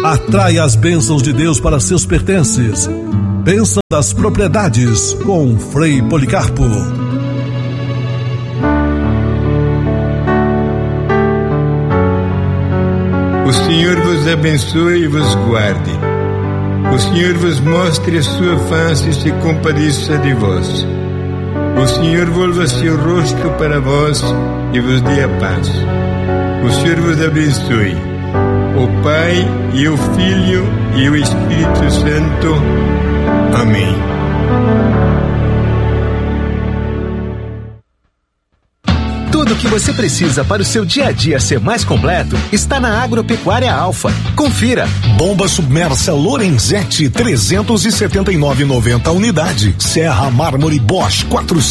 Atrai as bênçãos de Deus para seus pertences. Bênção das propriedades com Frei Policarpo. O Senhor vos abençoe e vos guarde. O Senhor vos mostre a sua face e se compadeça de vós. O Senhor volva seu rosto para vós e vos dê a paz. O Senhor vos abençoe, o Pai e o Filho e o Espírito Santo. Amém. Tudo o que você precisa para o seu dia a dia ser mais completo está na Agropecuária Alfa. Confira. Bomba submersa Lorenzetti 379,90 unidade. Serra Mármore Bosch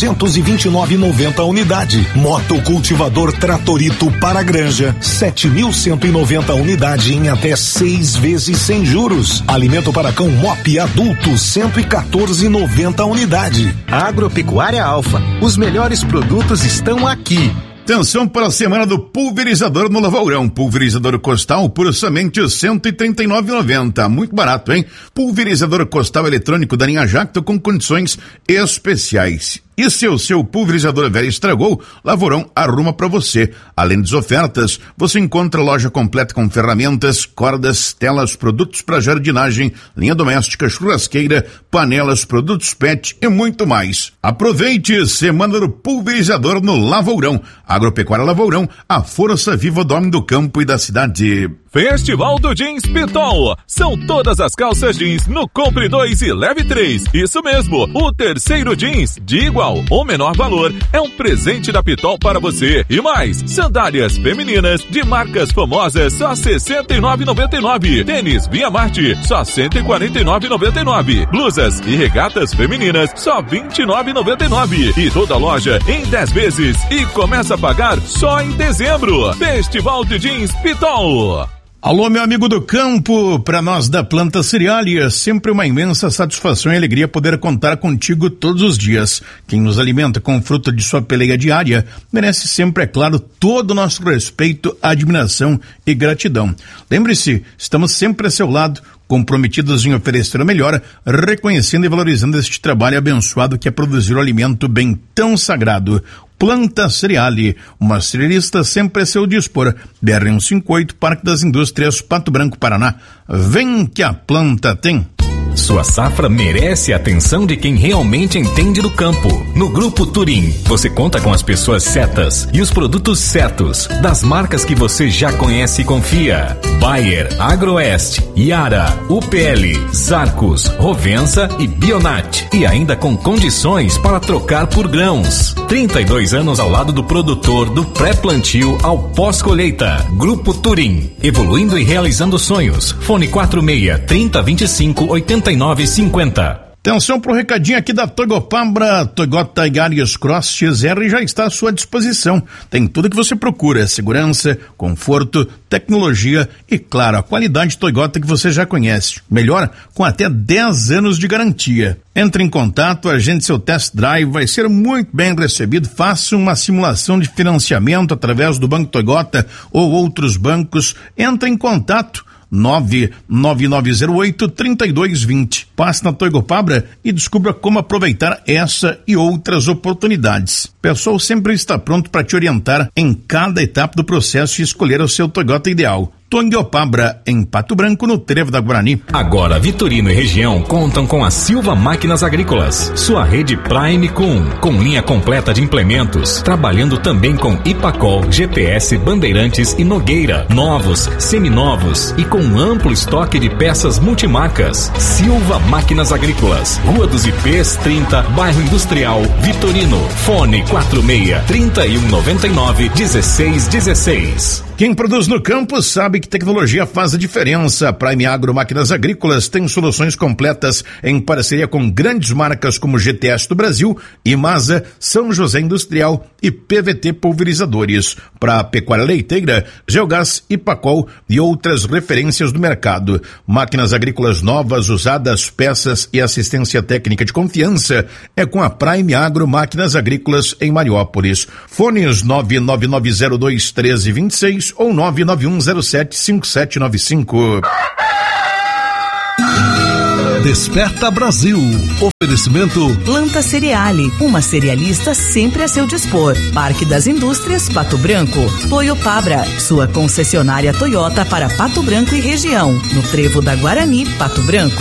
429,90 unidade. Moto cultivador Tratorito para Granja 7.190 unidade em até 6 vezes sem juros. Alimento para cão Mop adulto 114,90 unidade. Agropecuária Alfa. Os melhores produtos estão aqui. Atenção para a semana do pulverizador no Lavourão. Pulverizador Costal por somente R$ 139,90. Muito barato, hein? Pulverizador Costal eletrônico da linha Jacto com condições especiais. E se o seu pulverizador velho estragou, Lavourão arruma para você. Além das ofertas, você encontra loja completa com ferramentas, cordas, telas, produtos para jardinagem, linha doméstica, churrasqueira, panelas, produtos pet e muito mais. Aproveite semana do pulverizador no Lavourão. Agropecuária Lavourão, a força viva do homem do campo e da cidade. Festival do Jeans Pitol. São todas as calças jeans no Compre 2 e Leve 3. Isso mesmo, o terceiro jeans de igual ou menor valor é um presente da Pitol para você. E mais, sandálias femininas de marcas famosas só R$ 69,99. Tênis Via Marte só R$ 149,99. Blusas e regatas femininas só R$ 29,99. E toda loja em 10 vezes e começa a pagar só em dezembro. Festival de Jeans Pitol. Alô, meu amigo do campo, para nós da Planta Cerealia, sempre uma imensa satisfação e alegria poder contar contigo todos os dias. Quem nos alimenta com fruto de sua peleia diária merece sempre, é claro, todo o nosso respeito, admiração e gratidão. Lembre-se, estamos sempre a seu lado, comprometidos em oferecer o melhor, reconhecendo e valorizando este trabalho abençoado que é produzir o alimento bem tão sagrado. Planta Cereale, uma cerealista sempre a seu dispor. BR-158, Parque das Indústrias, Pato Branco, Paraná. Vem que a planta tem. Sua safra merece a atenção de quem realmente entende do campo. No Grupo Turim, você conta com as pessoas certas e os produtos certos, das marcas que você já conhece e confia. Bayer, Agroeste, Yara, UPL, Zarcos, Rovensa e Bionat. E ainda com condições para trocar por grãos. 32 anos ao lado do produtor, do pré-plantio ao pós-colheita. Grupo Turim, evoluindo e realizando sonhos. Fone 46-3025-8950. Atenção pro recadinho aqui da Toyopabra. Toyota Yaris Cross XR já está à sua disposição. Tem tudo que você procura: segurança, conforto, tecnologia e, claro, a qualidade Toyota que você já conhece. Melhor, com até 10 anos de garantia. Entre em contato, agende seu test drive, vai ser muito bem recebido. Faça uma simulação de financiamento através do Banco Toyota ou outros bancos. Entre em contato 99908-3220. Passe na Toyopabra e descubra como aproveitar essa e outras oportunidades. O pessoal sempre está pronto para te orientar em cada etapa do processo e escolher o seu Toyota ideal. Toyopabra, em Pato Branco, no Trevo da Guarani. Agora, Vitorino e região contam com a Silva Máquinas Agrícolas, sua rede Prime com linha completa de implementos, trabalhando também com Ipacol, GPS, Bandeirantes e Nogueira, novos, seminovos e com amplo estoque de peças multimarcas. Silva Máquinas Agrícolas, Rua dos Ipês 30, Bairro Industrial, Vitorino. Fone 46-3199-1616. Quem produz no campo sabe que tecnologia faz a diferença. Prime Agro Máquinas Agrícolas tem soluções completas em parceria com grandes marcas como GTS do Brasil, Imasa, São José Industrial e PVT Pulverizadores. Para pecuária leiteira, Geogás, Ipacol e outras referências do mercado. Máquinas agrícolas novas, usadas, peças e assistência técnica de confiança é com a Prime Agro Máquinas Agrícolas em Mariópolis. Fones 99902-1326 ou 99107-5795. Desperta Brasil. Oferecimento Planta Cereale, uma cerealista sempre a seu dispor. Parque das Indústrias, Pato Branco. Toyopabra, sua concessionária Toyota para Pato Branco e região. No Trevo da Guarani, Pato Branco.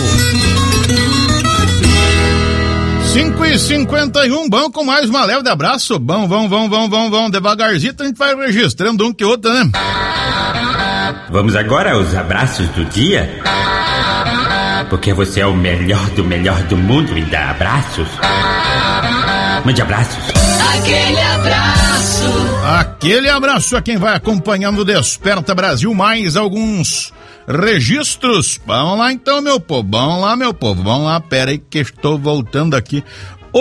5h51, bom, com mais uma leve de abraço. Bom, vão. Devagarzinho a gente vai registrando um que outro, né? Vamos agora aos abraços do dia? Porque você é o melhor do mundo e dá abraços. Mande abraços. Aquele abraço a quem vai acompanhando o Desperta Brasil, mais alguns registros. Vamos lá então, meu povo, vamos lá, pera aí que estou voltando aqui. Ô,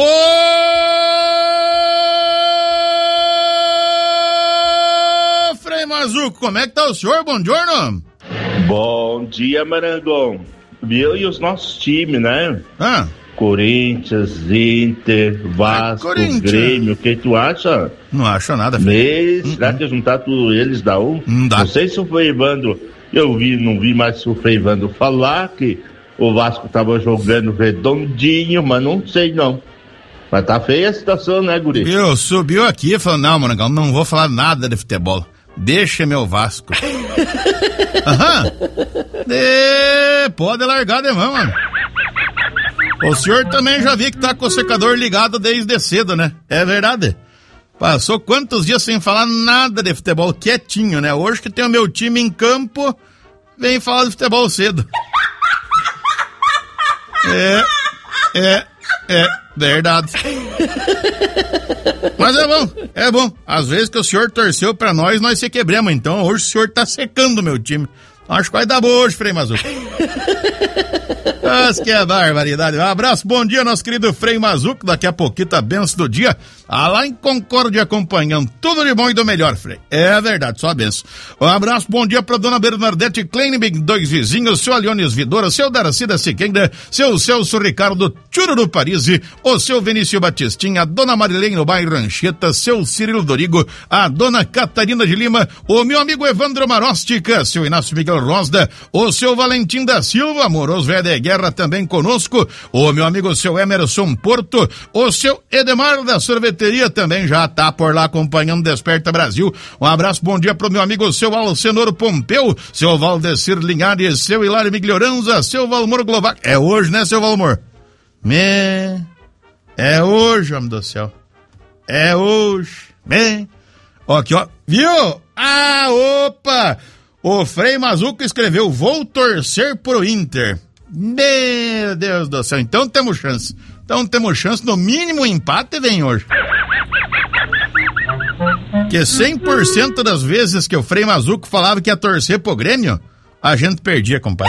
Frei Mazuco, como é que tá o senhor? Bom giorno. Bom dia, Marangão. Viu? E os nossos times, né? Corinthians, Inter, Vasco, Grêmio, o que tu acha? Não acho nada. Será que juntar tudo eles dá um? Não dá. Não sei se o Frei Evandro, não vi mais se o Frei Evandro falar que o Vasco tava jogando redondinho, mas não sei não. Mas tá feia a situação, né, guri? Subiu aqui e falou, não, Marangão, não vou falar nada de futebol. Deixa meu Vasco. Pode largar de mão, mano. O senhor também já vi que tá com o secador ligado desde cedo, né? É verdade. Passou quantos dias sem falar nada de futebol, quietinho, né? Hoje que tem o meu time em campo, vem falar de futebol cedo. É verdade. Mas é bom. Às vezes que o senhor torceu pra nós se quebramos. Então hoje o senhor tá secando o meu time. Acho que vai dar boa hoje, Frei Mazuco. Mas que é barbaridade. Um abraço, bom dia, nosso querido Frei Mazuco. Daqui a pouquinho tá benção do dia. Lá em Concórdia acompanhando. Tudo de bom e do melhor, Frei. É verdade, só benção. Um abraço, bom dia pra dona Bernadette Kleinbig, 2 vizinhos, seu Aliones Vidora, seu Darcy da Siquenda, seu Celso Ricardo Tchuro do Paris, o seu Vinícius Batistinha, a dona Marilene no bairro Rancheta, seu Cirilo Dorigo, a dona Catarina de Lima, o meu amigo Evandro Marostica, seu Inácio Miguel Rosda, o seu Valentim da Silva, amoroso velho de guerra também conosco, o meu amigo seu Emerson Porto, o seu Edemar da Sorveteria também já tá por lá acompanhando Desperta Brasil. Um abraço, bom dia pro meu amigo seu Alcenor Pompeu, seu Valdecir Linhares, seu Hilário Miglioranza, seu Valmor Glovac. É hoje, né, seu Valmor? É hoje, homem do céu. É hoje. Aqui, ó. Viu? Opa! O Frei Mazuco escreveu, vou torcer pro Inter. Meu Deus do céu, então temos chance. No mínimo um empate vem hoje. Que 100% das vezes que o Frei Mazuco falava que ia torcer pro Grêmio, a gente perdia, compadre.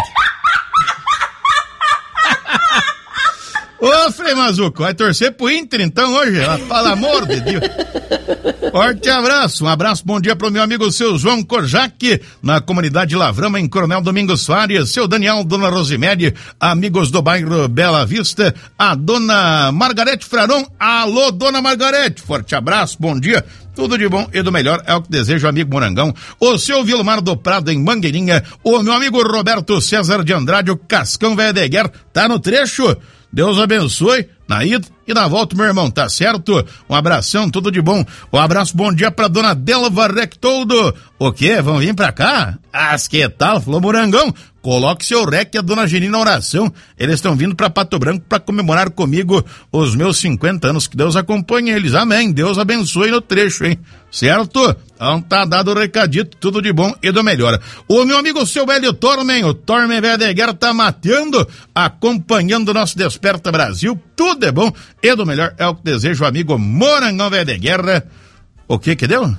Ô, Frei Mazuco, vai torcer pro Inter então hoje? Pelo amor de Deus. Forte abraço, um abraço, bom dia pro meu amigo seu João Korjak, na comunidade Lavrama, em Coronel Domingos Fares, seu Daniel, dona Rosemary, amigos do bairro Bela Vista, a dona Margarete Fraron, alô, dona Margarete, forte abraço, bom dia. Tudo de bom e do melhor é o que deseja o amigo Morangão, o seu Vilmar do Prado em Mangueirinha, o meu amigo Roberto César de Andrade, o Cascão Velho de Guerra, tá no trecho? Deus abençoe, na ida e na volta, meu irmão, tá certo? Um abração, tudo de bom. Um abraço, bom dia pra dona Delva Rectoldo. O quê? Vão vir pra cá? Que tal? Falou Morangão. Coloque seu rec e a dona Geni na oração. Eles estão vindo pra Pato Branco pra comemorar comigo os meus 50 anos. Que Deus acompanhe eles. Amém. Deus abençoe no trecho, hein? Certo? Então tá dado o recadito, tudo de bom e do melhor. O meu amigo seu Hélio Tormen, o Tormen Velho de Guerra, tá mateando, acompanhando o nosso Desperta Brasil. Tudo é bom e do melhor é o que deseja o amigo Morangão Velho de Guerra. O que deu?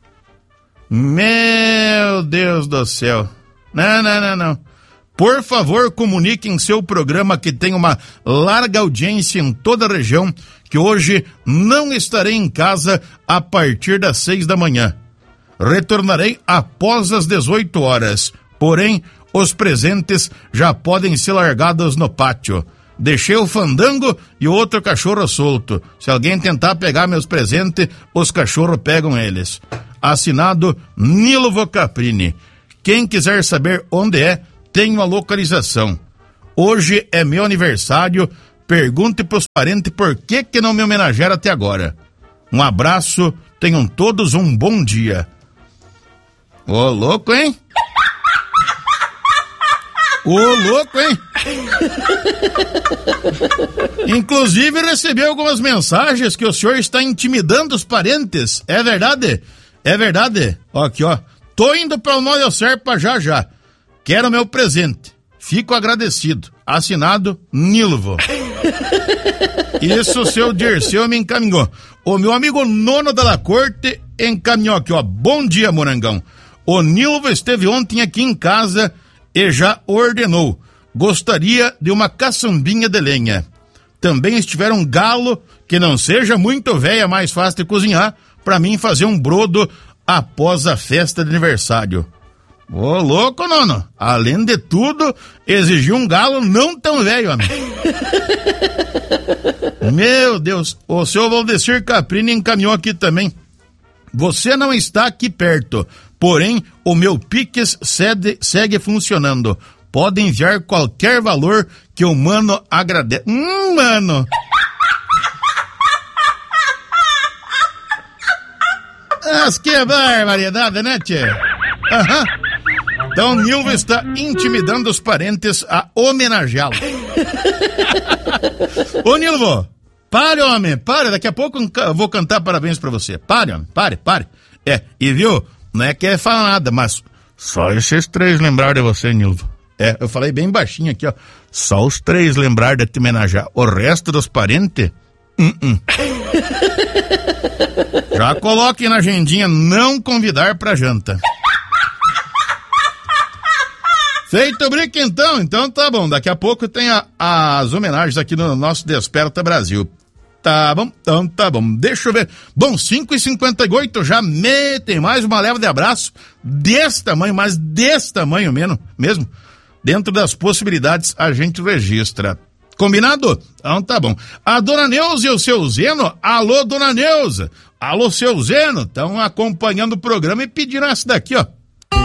Meu Deus do céu. Não. Por favor, comunique em seu programa que tem uma larga audiência em toda a região que hoje não estarei em casa a partir das 6 da manhã. Retornarei após as 18 horas. Porém, os presentes já podem ser largados no pátio. Deixei o fandango e outro cachorro solto. Se alguém tentar pegar meus presentes, os cachorros pegam eles. Assinado Nilo Vocaprini. Quem quiser saber onde é, tem uma localização. Hoje é meu aniversário. Pergunte pros parentes por que não me homenagearam até agora. Um abraço, tenham todos um bom dia. Ô, louco, hein? Ô, louco, hein? Inclusive recebi algumas mensagens que o senhor está intimidando os parentes. É verdade? É verdade? Ó, aqui, ó. Tô indo para o Noel Serpa já. Quero meu presente. Fico agradecido. Assinado, Nilvo. Isso o seu Dirceu me encaminhou. O meu amigo Nono da La Corte encaminhou aqui, ó. Bom dia, Morangão. O Nilvo esteve ontem aqui em casa e já ordenou. Gostaria de uma caçambinha de lenha. Também estiver um galo que não seja muito velha, mais fácil de cozinhar, pra mim fazer um brodo após a festa de aniversário. Ô, louco, Nono. Além de tudo, exigiu um galo não tão velho, amigo. Meu Deus. O seu Valdecir Caprini encaminhou aqui também. Você não está aqui perto, porém o meu Pix segue funcionando. Pode enviar qualquer valor que o mano agradece. Mano. Mas que barbaridade, né, tchê? Aham. Então, Nilvo está intimidando os parentes a homenageá-lo. Ô, Nilvo, pare, homem, pare. Daqui a pouco eu vou cantar parabéns pra você. Pare, homem, pare. E viu, não é que é falar nada, mas só esses 3 lembraram de você, Nilvo. Eu falei bem baixinho aqui, ó. Só os 3 lembraram de te homenagear. O resto dos parentes, Já coloque na agendinha não convidar pra janta. Feito o brinco, então tá bom. Daqui a pouco tem as homenagens aqui no nosso Desperta Brasil. Tá bom, então tá bom. Deixa eu ver. Bom, 5h58 já tem mais uma leva de abraço desse tamanho, mas desse tamanho mesmo. Dentro das possibilidades a gente registra. Combinado? Então tá bom. A dona Neuza e o seu Zeno. Alô, dona Neuza. Alô, seu Zeno. Estão acompanhando o programa e pediram essa daqui, ó.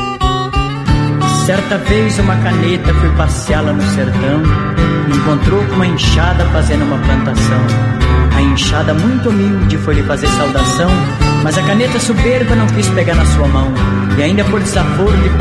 Certa vez uma caneta foi passeá-la no sertão, encontrou com uma enxada fazendo uma plantação. A enxada muito humilde foi lhe fazer saudação, mas a caneta soberba não quis pegar na sua mão, e ainda por desaforo lhe